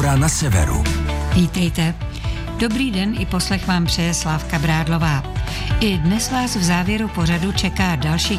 Zítra na severu. Vítejte. Dobrý den i poslech vám přeje Slávka Brádlová. I dnes vás v závěru pořadu čeká další